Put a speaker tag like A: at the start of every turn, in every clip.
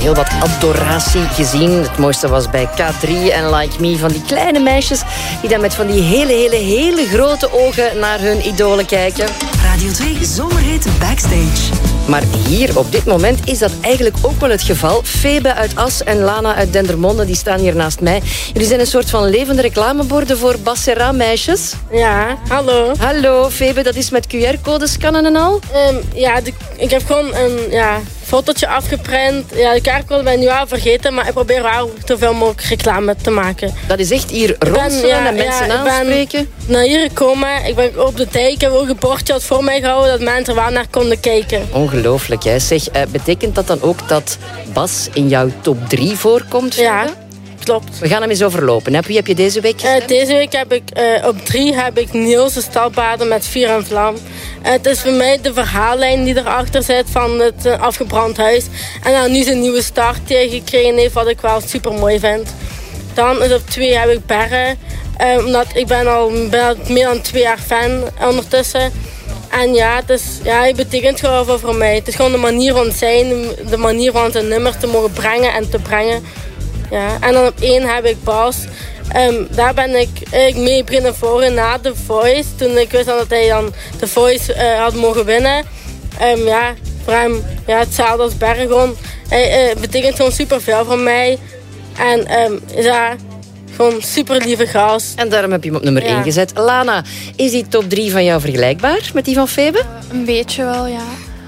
A: Heel wat adoratie gezien. Het mooiste was bij K3 en Like Me van die kleine meisjes die dan met van die hele grote ogen naar hun idolen kijken.
B: Radio 2 Zomerhit Backstage.
A: Maar hier op dit moment is dat eigenlijk ook wel het geval. Febe uit As en Lana uit Dendermonde, die staan hier naast mij. Jullie zijn een soort van levende reclameborden voor Bassera meisjes.
C: Ja, hallo.
A: Hallo, Febe, dat is met QR-codes scannen en al?
C: Ik heb gewoon een fotootje afgeprint. Ja, de kaartcode ben ik nu al vergeten, maar ik probeer wel zoveel mogelijk reclame te maken.
A: Dat is echt hier ronselen en mensen aanspreken?
C: Ik ben naar hier gekomen. Ik ben op de tijd. Ik heb ook een bordje had voor mij gehouden dat mensen er wel naar konden kijken.
A: Ongelooflijk, hè? Zeg, betekent dat dan ook dat Bas in jouw top 3 voorkomt?
C: Ja, klopt.
A: We gaan hem eens overlopen. Wie heb je deze week gestemd?
C: Deze week heb ik op 3 heb ik Niels de Stalpaarden met Vuur en Vlam. Het is voor mij de verhaallijn die erachter zit van het afgebrand huis. En dan nu zijn nieuwe start die hij gekregen heeft, wat ik wel super mooi vind. Dan is op 2 heb ik Berre. Omdat ik ben al meer dan 2 jaar fan ondertussen. En het betekent gewoon veel voor mij. Het is gewoon de manier van zijn, de manier van zijn nummers te mogen brengen en te brengen. Ja. En dan op 1 heb ik Bas. Daar ben ik mee beginnen volgen na The Voice. Toen ik wist dat hij dan The Voice had mogen winnen. Voor hem hetzelfde als Bergon. Hij betekent gewoon superveel voor mij. En gewoon super lieve gast.
A: En daarom heb je hem op nummer 1 gezet. Lana, is die top 3 van jou vergelijkbaar met die van Febe?
D: Een beetje wel, ja.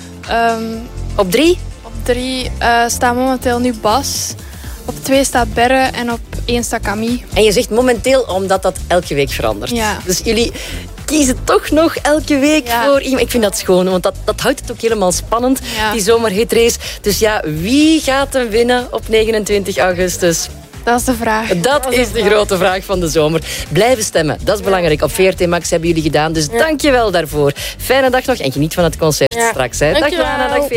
A: Op 3?
D: Op 3 staat momenteel nu Bas. Op 2 staat Berre en op 1 staat Camille.
A: En je zegt momenteel omdat dat elke week verandert.
D: Ja.
A: Dus jullie kiezen toch nog elke week voor iemand. Ik vind dat schoon, want dat houdt het ook helemaal spannend, die zomerhitrace. Dus wie gaat hem winnen op 29 augustus?
D: Dat is de vraag.
A: Dat is de grote vraag van de zomer. Blijven stemmen, dat is belangrijk. Op VRT Max hebben jullie gedaan, dus dank je wel daarvoor. Fijne dag nog en geniet van het concert straks. Hè. Dag Lana, dag